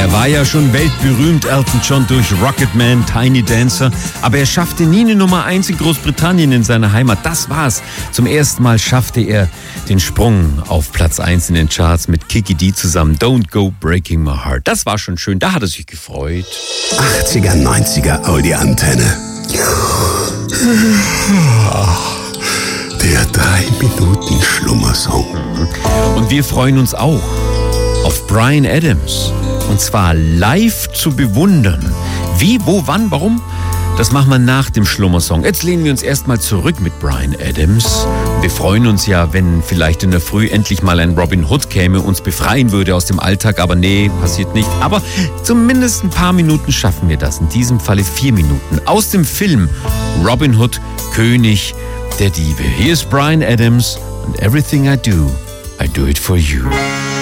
Er war ja schon weltberühmt, Elton John, durch Rocketman, Tiny Dancer, aber er schaffte nie eine Nummer 1 in Großbritannien, in seiner Heimat. Das war's. Zum ersten Mal schaffte er den Sprung auf Platz 1 in den Charts mit Kiki Dee zusammen. Don't Go Breaking My Heart. Das war schon schön, da hat er sich gefreut. 80er, 90er, Audi-Antenne. Der 3-Minuten-Schlummersong. Und wir freuen uns auch auf Bryan Adams. Und zwar live zu bewundern. Wie, wo, wann, warum? Das machen wir nach dem Schlummersong. Jetzt lehnen wir uns erstmal zurück mit Bryan Adams. Wir freuen uns ja, wenn vielleicht in der Früh endlich mal ein Robin Hood käme, uns befreien würde aus dem Alltag. Aber nee, passiert nicht. Aber zumindest ein paar Minuten schaffen wir das. In diesem Falle 4 Minuten. Aus dem Film Robin Hood, König der Diebe. Hier ist Bryan Adams und Everything I Do it for you.